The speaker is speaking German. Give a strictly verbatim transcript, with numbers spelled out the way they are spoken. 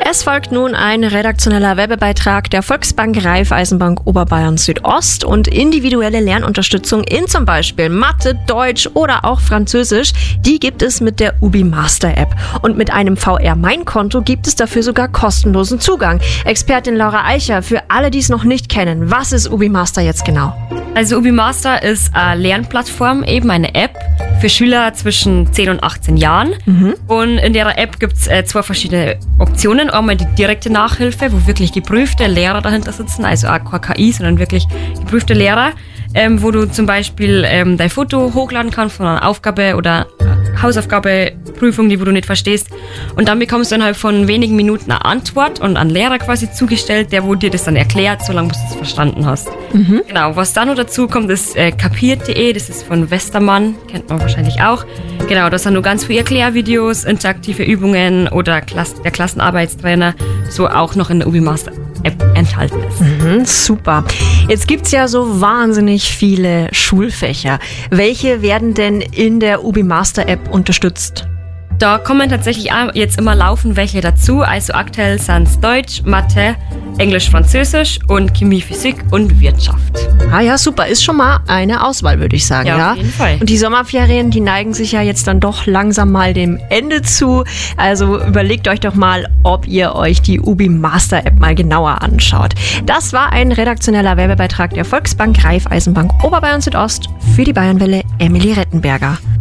Es folgt nun ein redaktioneller Werbebeitrag der Volksbank Raiffeisenbank Oberbayern Südost und individuelle Lernunterstützung in zum Beispiel Mathe, Deutsch oder auch Französisch, die gibt es mit der Ubi Master App. Und mit einem V R-Mein-Konto gibt es dafür sogar kostenlosen Zugang. Expertin Laura Eicher, für alle, die es noch nicht kennen, was ist Ubi Master jetzt genau? Also Ubi Master ist eine Lernplattform, eben eine App für Schüler zwischen zehn und achtzehn Jahren. Mhm. Und in der App gibt es äh, zwei verschiedene Optionen. Einmal die direkte Nachhilfe, wo wirklich geprüfte Lehrer dahinter sitzen, also auch keine K I, sondern wirklich geprüfte Lehrer, ähm, wo du zum Beispiel ähm, dein Foto hochladen kannst von einer Aufgabe oder Hausaufgabe, Prüfung, die wo du nicht verstehst. Und dann bekommst du innerhalb von wenigen Minuten eine Antwort und einen Lehrer quasi zugestellt, der wo dir das dann erklärt, solange bis du es verstanden hast. Mhm. Genau, was dann noch dazu kommt, ist äh, kapiert punkt de, das ist von Westermann, kennt man wahrscheinlich auch. Genau, das sind nur ganz viele Erklärvideos, interaktive Übungen oder Klasse, der Klassenarbeitstrainer, so auch noch in der Ubi Master App enthalten ist. Mhm, super. Jetzt gibt's ja so wahnsinnig viele Schulfächer. Welche werden denn in der Ubi Master App unterstützt? Da kommen tatsächlich auch jetzt immer laufend welche dazu. Also aktuell sind es Deutsch, Mathe, Englisch, Französisch und Chemie, Physik und Wirtschaft. Ah ja, super. Ist schon mal eine Auswahl, würde ich sagen. Ja, ja, auf jeden Fall. Und die Sommerferien, die neigen sich ja jetzt dann doch langsam mal dem Ende zu. Also überlegt euch doch mal, ob ihr euch die Ubi Master App mal genauer anschaut. Das war ein redaktioneller Werbebeitrag der Volksbank Raiffeisenbank Oberbayern Südost für die Bayernwelle Emily Rettenberger.